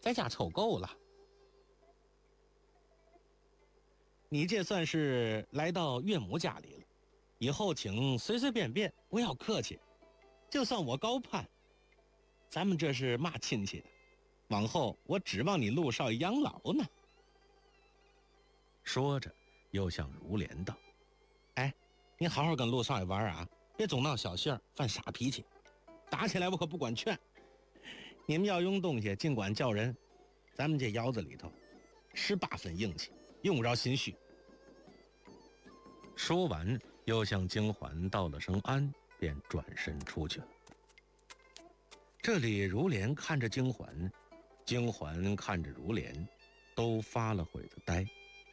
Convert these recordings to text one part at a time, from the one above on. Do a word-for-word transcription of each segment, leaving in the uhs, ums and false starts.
在家抽够了。你这算是来到岳母家里了，以后请随随便便，不要客气。就算我高攀，咱们这是嘛亲戚的，往后我指望你陆少爷养老呢。说着又向如莲道：哎，你好好跟陆少爷玩啊，别总闹小性儿，犯傻脾气，打起来我可不管劝。你们要用东西尽管叫人，咱们这窑子里头十八分硬气，用不着心虚。说完又向京环道了声安，便转身出去了。这里如莲看着京环，京环看着如莲，都发了会子呆。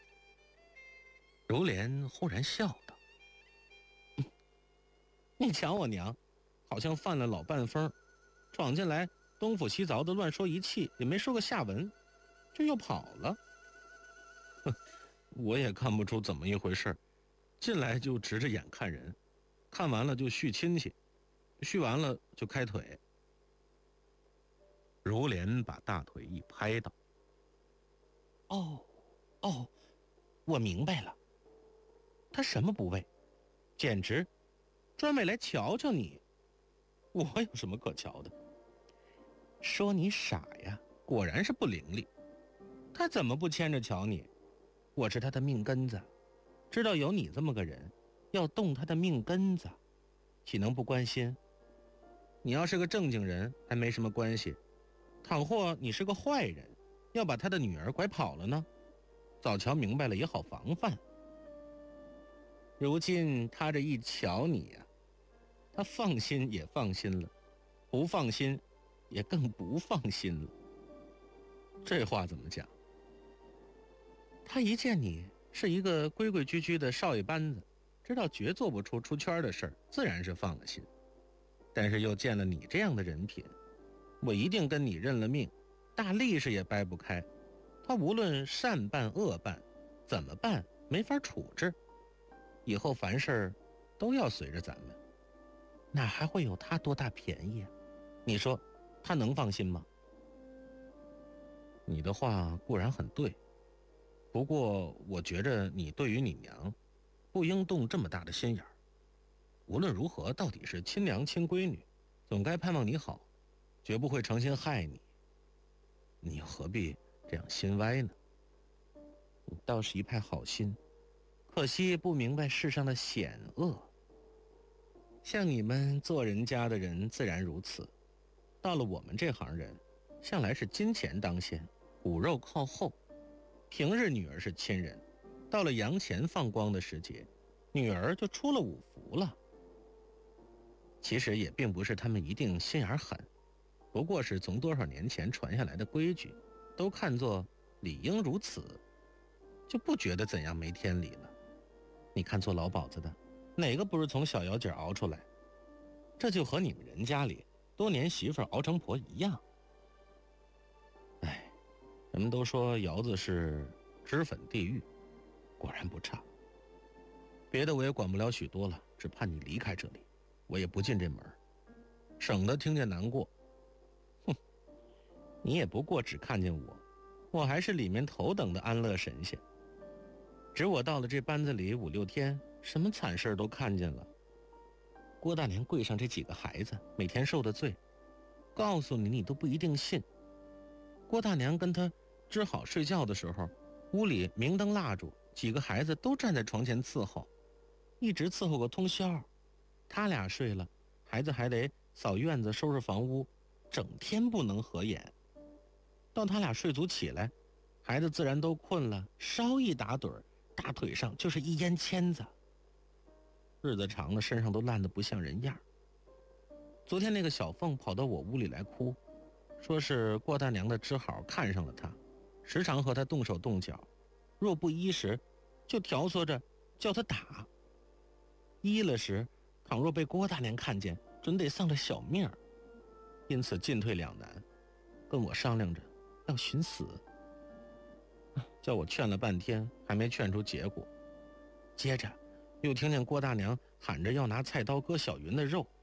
如莲忽然笑道：你瞧我娘，好像犯了老半疯，闯进来东府西凿的乱说一气，也没说个下文，就又跑了。哼，我也看不出怎么一回事，进来就直着眼看人，看完了就续亲戚，续完了就开腿。如莲把大腿一拍道：哦哦，我明白了，他什么不为，简直专为来瞧瞧你。我有什么可瞧的？说你傻呀，果然是不伶俐。他怎么不牵着瞧你？我是他的命根子，知道有你这么个人，要动他的命根子，岂能不关心？你要是个正经人还没什么关系，倘或你是个坏人，要把他的女儿拐跑了呢，早瞧明白了也好防范。如今他这一瞧你呀、啊，他放心也放心了，不放心也更不放心了。这话怎么讲？他一见你是一个规规矩矩的少爷班子，知道绝做不出出圈的事儿，自然是放了心。但是又见了你这样的人品，我一定跟你认了命，大力士也掰不开。他无论善办恶办，怎么办没法处置，以后凡事都要随着咱们，哪还会有他多大便宜啊？你说他能放心吗？你的话固然很对，不过我觉着你对于你娘不应动这么大的心眼儿。无论如何，到底是亲娘亲闺女，总该盼望你好，绝不会诚心害你。你又何必这样心歪呢？你倒是一派好心，可惜不明白世上的险恶。像你们做人家的人自然如此，到了我们这行人，向来是金钱当先，骨肉靠后。平日女儿是亲人，到了洋钱放光的时节，女儿就出了五福了。其实也并不是他们一定心眼狠，不过是从多少年前传下来的规矩，都看作理应如此，就不觉得怎样没天理了。你看做老鸨子的，哪个不是从小姚姐熬出来？这就和你们人家里多年媳妇熬成婆一样。哎，人们都说窑子是脂粉地狱，果然不差。别的我也管不了许多了，只盼你离开这里，我也不进这门，省得听见难过。哼，你也不过只看见我，我还是里面头等的安乐神仙。只我到了这班子里五六天，什么惨事都看见了。郭大娘柜上这几个孩子每天受的罪，告诉你你都不一定信。郭大娘跟他织好睡觉的时候，屋里明灯蜡烛，几个孩子都站在床前伺候，一直伺候个通宵。他俩睡了，孩子还得扫院子收拾房屋，整天不能合眼。到他俩睡足起来，孩子自然都困了，稍一打盹，大腿上就是一烟签子。日子长了，身上都烂得不像人样。昨天那个小凤跑到我屋里来哭，说是郭大娘的织好看上了她，时常和她动手动脚，若不依时就挑唆着叫她打。依了时，倘若被郭大娘看见，准得丧了小命儿，因此进退两难，跟我商量着要寻死。叫我劝了半天，还没劝出结果。接着又听见郭大娘喊着要拿菜刀割小云的肉，